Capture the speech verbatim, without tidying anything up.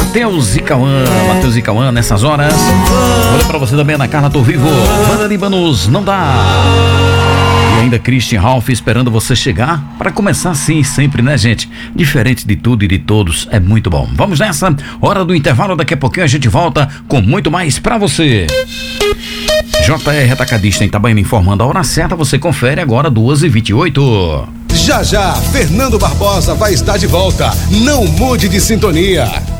Matheus e Cauã, Matheus e Cauã nessas horas. Olha pra você também, Ana Carla, tô vivo. Banda Líbanos, não dá. E ainda Christian Ralph esperando você chegar para começar assim sempre, né, gente? Diferente de tudo e de todos, é muito bom. Vamos nessa, hora do intervalo, daqui a pouquinho a gente volta com muito mais pra você. J R Atacadista em Itabaiana informando a hora certa, você confere agora duas e vinte e oito. Já já, Fernando Barbosa vai estar de volta. Não mude de sintonia.